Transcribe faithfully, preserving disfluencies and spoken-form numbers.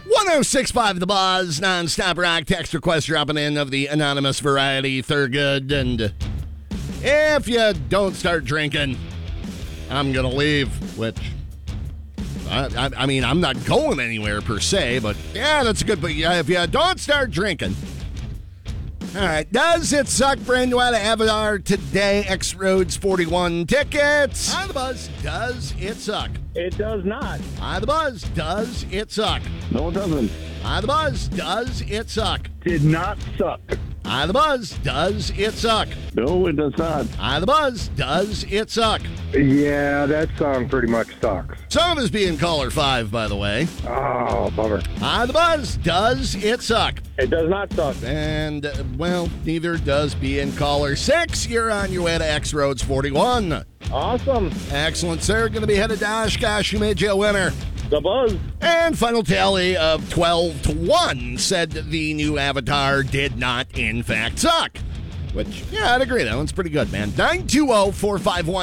one oh six point five The Buzz, non-stop rock. Text request dropping in of the anonymous variety, Thurgood. And if you don't start drinking, I'm going to leave, which, I, I, I mean, I'm not going anywhere per se, but yeah, that's a good, but yeah, if you don't start drinking. All right, does it suck? Brand new out of Avatar today. X Roads forty-one tickets. Hi, The Buzz. Does it suck? It does not. Hi, The Buzz. Does it suck? No, it doesn't. Hi, The Buzz. Does it suck? Did not suck. Hi, The Buzz. Does it suck? No, it does not. Hi, The Buzz. Does it suck? Yeah, that song pretty much sucks. Song is being caller five, by the way. Oh, bummer. Hi, The Buzz. Does it suck? It does not suck. And, uh, well, neither does being caller six. You're on your way to X Roads forty-one. Awesome. Excellent, sir. Going to be headed to Oshkosh. You made you a winner. The Buzz. And final tally of twelve to one said the new Avatar did not, in fact, suck. Which, yeah, I'd agree. That one's pretty good, man. nine two zero, four five one